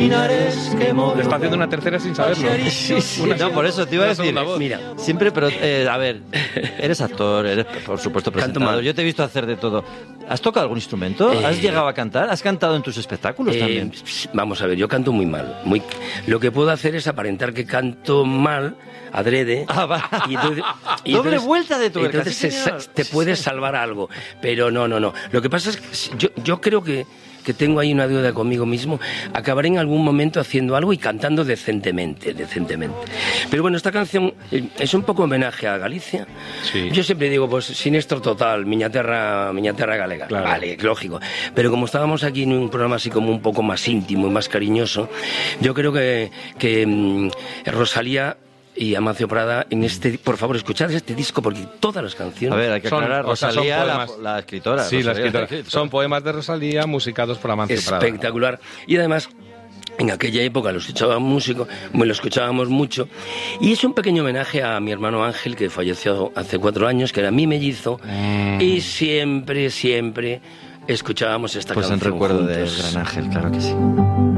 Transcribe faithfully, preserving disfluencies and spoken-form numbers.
Minares que Le está haciendo una tercera sin saberlo. Sí, sí, Una- no, por eso te iba a una decir. segunda voz. Mira, siempre, pero eh, a ver, eres actor, eres por supuesto Canto presentador. mal. Yo te he visto hacer de todo. ¿Has tocado algún instrumento? Eh, ¿Has llegado a cantar? ¿Has cantado en tus espectáculos Eh, también? Vamos a ver, yo canto muy mal. Muy... Lo que puedo hacer es aparentar que canto mal, adrede. Ah, va. Y entonces- y Doble entonces- vuelta de tuerca, Entonces sí, se- señor. te Sí, puedes sí. salvar algo. Pero no, no, no. Lo que pasa es que yo, yo creo que, que tengo ahí una deuda conmigo mismo. Acabaré en algún momento haciendo algo y cantando decentemente, decentemente. Pero bueno, esta canción eh, es un poco homenaje a Galicia. Sí. Yo siempre digo, pues, sinestro total, miña terra, miña terra galega. Claro. Vale, lógico. Pero como estábamos aquí en un programa así como un poco más íntimo y más cariñoso, yo creo que, que mm, Rosalía y Amancio Prada en este, por favor, escuchad este disco porque todas las canciones A ver, hay que Son- aclarar, o sea, son Rosalía, la, poemas. la escritora. Sí, la Rosalía, escritora. Son poemas de Rosalía musicados por Amancio Prada. espectacular. Y además, en aquella época lo escuchaba músico, me lo escuchábamos mucho. Y es un pequeño homenaje a mi hermano Ángel, que falleció hace cuatro años, que era mi mellizo. Mm. Y siempre, siempre escuchábamos esta Pues en canción recuerdo del juntos. Gran Ángel, claro que sí.